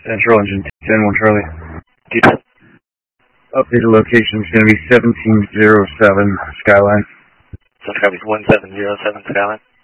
Central Engine 10-1 Charlie. Detail. Updated location is going to be 1707 Skyline. So copies 1707 Skyline.